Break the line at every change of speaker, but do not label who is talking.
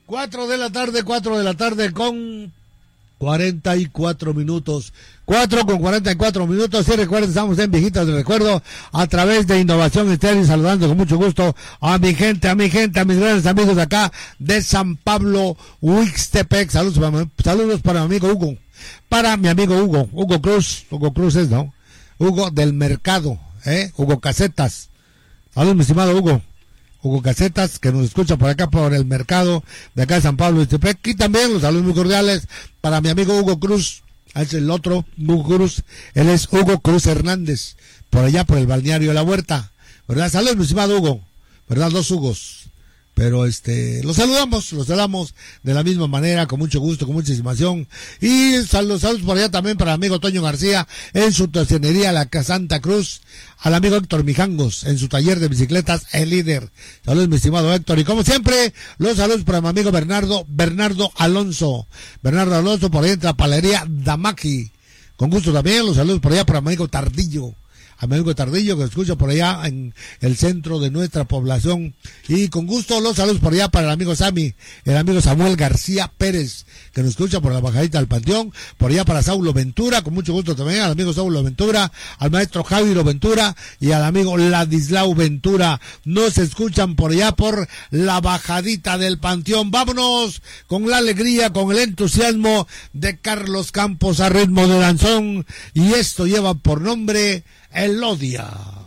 4 de la tarde con 44 minutos. 4 con 44 minutos. Y recuerden, estamos en Viejitas de Recuerdo a través de Innovación Estéreo, saludando con mucho gusto a mi gente, a mis grandes amigos de acá de San Pablo, Huixtepec. Saludos para mi amigo Hugo. Para mi amigo Hugo Cruz es, ¿no? Hugo del Mercado, Hugo Casetas. Saludos, mi estimado Hugo Casetas, que nos escucha por acá por el mercado de acá de San Pablo, Huixtepec. Y también los saludos muy cordiales para mi amigo Hugo Cruz. Es el otro Hugo Cruz, él es Hugo Cruz Hernández, por allá por el balneario de la Huerta, ¿verdad? Saludos, mi estimado Hugo, ¿verdad? Dos Hugos. Pero los saludamos de la misma manera, con mucho gusto, con mucha estimación. Y saludos por allá también para el amigo Toño García en su estacionería La Santa Cruz, al amigo Héctor Mijangos en su taller de bicicletas El Líder. Saludos, mi estimado Héctor. Y como siempre, los saludos para mi amigo Bernardo Alonso por ahí en la palería Damaki. Con gusto también, los saludos por allá para mi amigo Tardillo. A mi amigo Tardillo, que escucha por allá en el centro de nuestra población. Y con gusto los saludos por allá para el amigo Sammy, el amigo Samuel García Pérez, que nos escucha por la bajadita del Panteón. Por allá para Saulo Ventura, con mucho gusto también, al amigo Saulo Ventura, al maestro Jairo Ventura y al amigo Ladislao Ventura. Nos escuchan por allá por la bajadita del Panteón. Vámonos con la alegría, con el entusiasmo de Carlos Campos a ritmo de danzón. Y esto lleva por nombre Elodia.